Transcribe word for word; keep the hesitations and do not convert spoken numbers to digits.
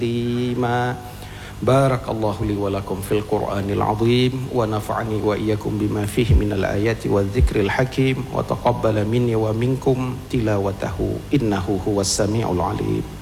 ما بارك الله لي ولكم في القرآن العظيم ونفعني وإياكم بما فيه من الآيات والذكر الحكيم وتقبل مني ومنكم تلاوته إنه هو السميع العليم